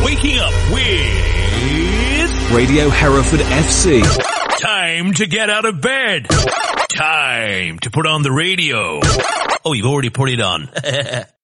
Waking up with Radio Hereford FC. Time to get out of bed. Time to put on the radio. Oh, you've already put it on.